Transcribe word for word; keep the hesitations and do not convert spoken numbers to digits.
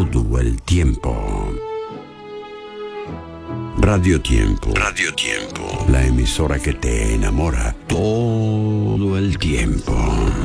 todo el tiempo. Radio Tiempo. Radio Tiempo. La emisora que te enamora todo el tiempo.